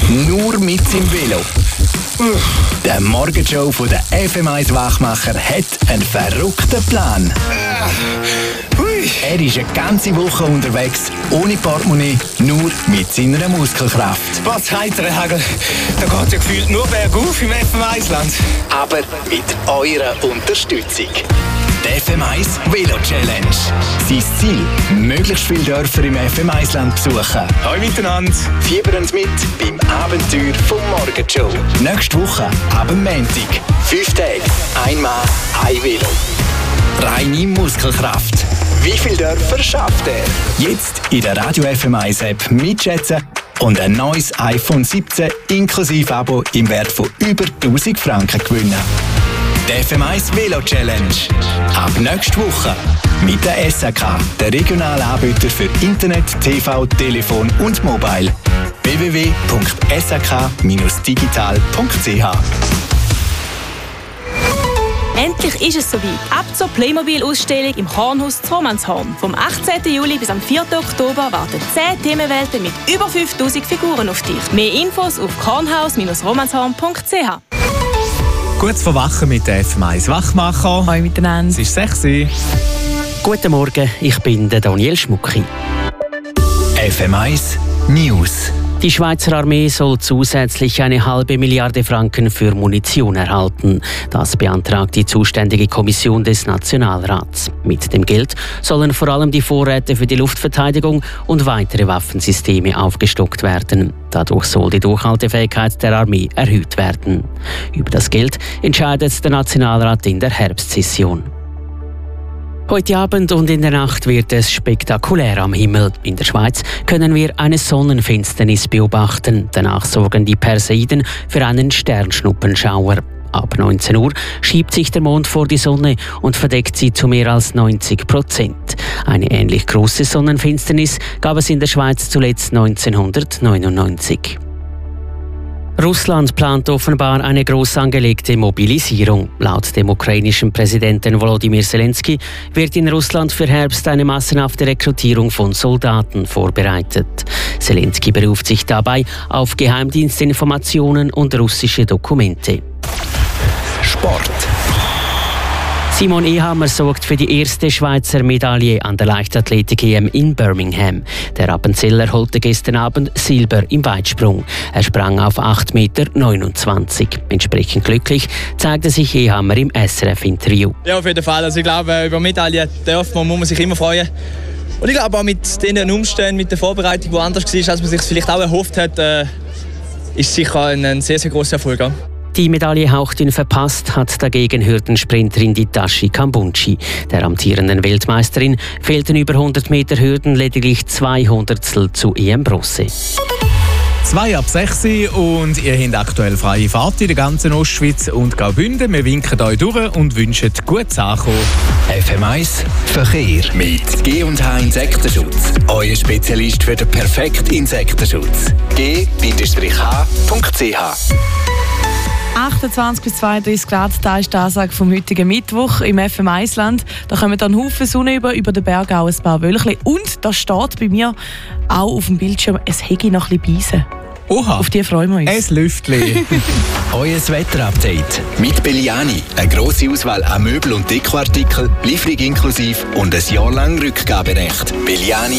nur mit seinem Velo. Der Morgenshow von der FM1 Wachmacher hat einen verrückten Plan. Er ist eine ganze Woche unterwegs, ohne Portemonnaie, nur mit seiner Muskelkraft. Was heitere Hagel? Da geht ja gefühlt nur bergauf im FM1-Land. Aber mit eurer Unterstützung. Die FM1 Velo Challenge. Sein Ziel, möglichst viele Dörfer im FM1-Land besuchen. Hallo miteinander. Fiebern Sie mit beim Abenteuer vom Morgenshow. Nächste Woche, ab dem Montag. 5 Tage, ein Mann, ein Velo. Reine Muskelkraft. Wie viele Dörfer schafft er? Jetzt in der Radio FM1 App mitschätzen und ein neues iPhone 17 inklusive Abo im Wert von über 1000 Franken gewinnen. Die FM1 Velo Challenge. Ab nächste Woche mit der SAK, der regionalen Anbieter für Internet, TV, Telefon und Mobile. www.sak-digital.ch. Endlich ist es soweit. Ab zur Playmobil-Ausstellung im Kornhaus zu Romanshorn. Vom 18. Juli bis am 4. Oktober warten 10 Themenwelten mit über 5000 Figuren auf dich. Mehr Infos auf kornhaus-romanshorn.ch. Kurz vor Wachen mit der FM1 Wachmacher. Hallo miteinander. Es ist 6 Uhr. Guten Morgen, ich bin der Daniel Schmucki. FM1 News. Die Schweizer Armee soll zusätzlich 1,5 Milliarde Franken für Munition erhalten. Das beantragt die zuständige Kommission des Nationalrats. Mit dem Geld sollen vor allem die Vorräte für die Luftverteidigung und weitere Waffensysteme aufgestockt werden. Dadurch soll die Durchhaltefähigkeit der Armee erhöht werden. Über das Geld entscheidet der Nationalrat in der Herbstsession. Heute Abend und in der Nacht wird es spektakulär am Himmel. In der Schweiz können wir eine Sonnenfinsternis beobachten. Danach sorgen die Perseiden für einen Sternschnuppenschauer. Ab 19 Uhr schiebt sich der Mond vor die Sonne und verdeckt sie zu mehr als 90%. Eine ähnlich große Sonnenfinsternis gab es in der Schweiz zuletzt 1999. Russland plant offenbar eine groß angelegte Mobilisierung. Laut dem ukrainischen Präsidenten Volodymyr Zelensky wird in Russland für Herbst eine massenhafte Rekrutierung von Soldaten vorbereitet. Zelensky beruft sich dabei auf Geheimdienstinformationen und russische Dokumente. Sport. Simon Ehammer sorgt für die erste Schweizer Medaille an der Leichtathletik-EM in Birmingham. Der Appenzeller holte gestern Abend Silber im Weitsprung. Er sprang auf 8,29 Meter. Entsprechend glücklich zeigte sich Ehammer im SRF-Interview. Ja, auf jeden Fall. Also ich glaube, über Medaillen muss man sich immer freuen. Und ich glaube auch mit den Umständen, mit der Vorbereitung, die anders war, als man sich vielleicht auch erhofft hat, ist sicher ein sehr, sehr grosser Erfolg. Ja. Die Medaille hauchdünn verpasst hat dagegen Hürdensprinterin Ditashi Kambunchi. Der amtierenden Weltmeisterin fehlten über 100 Meter Hürden lediglich 200 zu EM-Bronze. 2 ab 6 Uhr und ihr habt aktuell freie Fahrt in der ganzen Ostschweiz und Graubünden. Wir winken euch durch und wünschen gutes Ankommen. FM1 Verkehr mit G&H Insektenschutz. Euer Spezialist für den perfekten Insektenschutz. G-H.ch 28 bis 32 Grad, das ist die Ansage vom heutigen Mittwoch im FM1-Land. Da kommen dann Haufen Sonne über den Berg auch ein paar Wölkchen. Und da steht bei mir auch auf dem Bildschirm, es hätte noch ein bisschen Beise. Oha! Auf die freuen wir uns. Ein Lüftchen. Euer Wetterupdate mit Belliani. Eine grosse Auswahl an Möbel- und Dekoartikeln, Lieferung inklusive und ein Jahr lang Rückgaberecht. Belliani